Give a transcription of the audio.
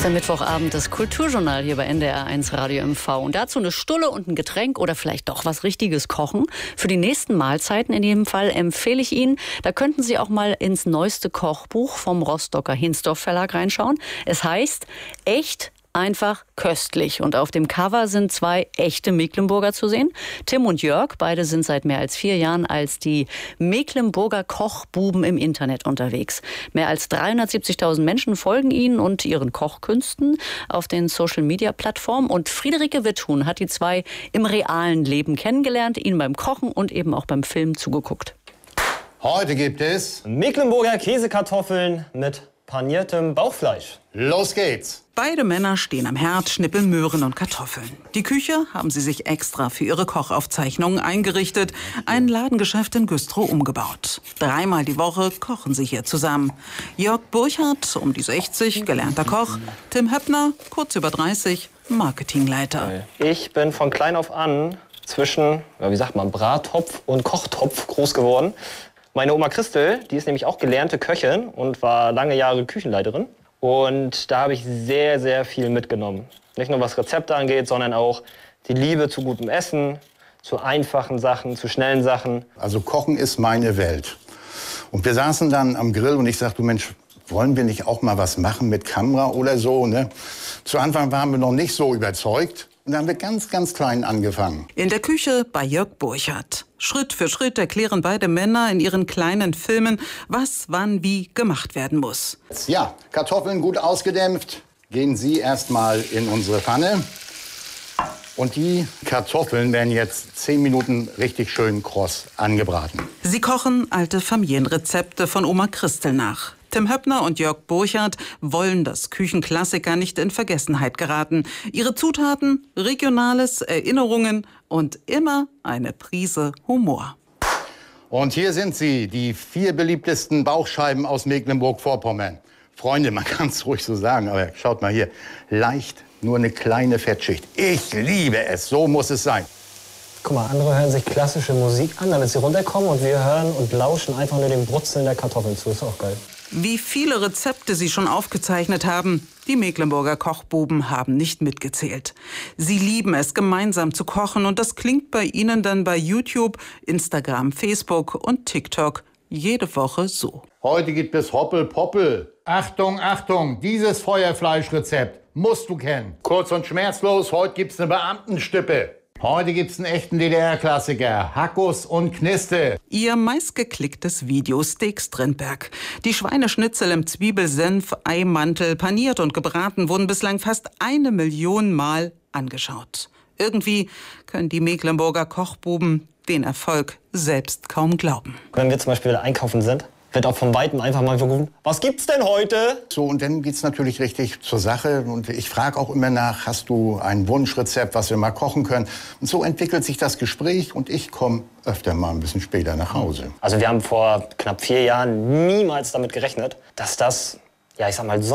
ist der Mittwochabend, das Kulturjournal hier bei NDR1 Radio MV. Und dazu eine Stulle und ein Getränk oder vielleicht doch was Richtiges kochen. Für die nächsten Mahlzeiten in jedem Fall empfehle ich Ihnen, da könnten Sie auch mal ins neueste Kochbuch vom Rostocker Hinsdorf Verlag reinschauen. Es heißt Echt einfach köstlich. Und auf dem Cover sind zwei echte Mecklenburger zu sehen. Tim und Jörg, beide sind seit mehr als 4 Jahren als die Mecklenburger Kochbuben im Internet unterwegs. Mehr als 370.000 Menschen folgen ihnen und ihren Kochkünsten auf den Social-Media-Plattformen. Und Friederike Witthuhn hat die zwei im realen Leben kennengelernt, ihnen beim Kochen und eben auch beim Filmen zugeguckt. Heute gibt es Mecklenburger Käsekartoffeln mit paniertem Bauchfleisch. Los geht's! Beide Männer stehen am Herd, schnippeln Möhren und Kartoffeln. Die Küche haben sie sich extra für ihre Kochaufzeichnungen eingerichtet, ein Ladengeschäft in Güstrow umgebaut. 3-mal die Woche kochen sie hier zusammen. Jörg Burchardt, um die 60, gelernter Koch. Tim Höppner, kurz über 30, Marketingleiter. Ich bin von klein auf an zwischen, wie sagt man, Brattopf und Kochtopf groß geworden. Meine Oma Christel, die ist nämlich auch gelernte Köchin und war lange Jahre Küchenleiterin. Und da habe ich sehr, sehr viel mitgenommen. Nicht nur was Rezepte angeht, sondern auch die Liebe zu gutem Essen, zu einfachen Sachen, zu schnellen Sachen. Also Kochen ist meine Welt. Und wir saßen dann am Grill und ich sagte, du Mensch, wollen wir nicht auch mal was machen mit Kamera oder so, ne? Zu Anfang waren wir noch nicht so überzeugt. Und dann haben wir ganz, ganz klein angefangen. In der Küche bei Jörg Burchardt. Schritt für Schritt erklären beide Männer in ihren kleinen Filmen, was wann wie gemacht werden muss. Ja, Kartoffeln gut ausgedämpft. Gehen Sie erstmal in unsere Pfanne. Und die Kartoffeln werden jetzt 10 Minuten richtig schön kross angebraten. Sie kochen alte Familienrezepte von Oma Christel nach. Tim Höppner und Jörg Burchardt wollen das Küchenklassiker nicht in Vergessenheit geraten. Ihre Zutaten, Regionales, Erinnerungen und immer eine Prise Humor. Und hier sind sie, die 4 beliebtesten Bauchscheiben aus Mecklenburg-Vorpommern. Freunde, man kann es ruhig so sagen, aber schaut mal hier, leicht, nur eine kleine Fettschicht. Ich liebe es, so muss es sein. Guck mal, andere hören sich klassische Musik an, damit sie runterkommen. Und wir hören und lauschen einfach nur dem Brutzeln der Kartoffeln zu. Ist auch geil. Wie viele Rezepte sie schon aufgezeichnet haben, die Mecklenburger Kochbuben haben nicht mitgezählt. Sie lieben es, gemeinsam zu kochen und das klingt bei ihnen dann bei YouTube, Instagram, Facebook und TikTok jede Woche so. Heute gibt es Hoppel-Poppel. Achtung, Achtung, dieses Feuerfleischrezept musst du kennen. Kurz und schmerzlos, heute gibt's eine Beamtenstippe. Heute gibt's einen echten DDR-Klassiker, Hackus und Kniste. Ihr meistgeklicktes Video Steak Strindberg. Die Schweineschnitzel im Zwiebelsenf-Eimantel, paniert und gebraten, wurden bislang fast 1 Million Mal angeschaut. Irgendwie können die Mecklenburger Kochbuben den Erfolg selbst kaum glauben. Wenn wir zum Beispiel einkaufen sind, wird auch von Weitem einfach mal gerufen, was gibt's denn heute? So, und dann geht's natürlich richtig zur Sache. Und ich frage auch immer nach, hast du ein Wunschrezept, was wir mal kochen können? Und so entwickelt sich das Gespräch und ich komme öfter mal ein bisschen später nach Hause. Also wir haben vor knapp 4 Jahren niemals damit gerechnet, dass das, ja ich sag mal, so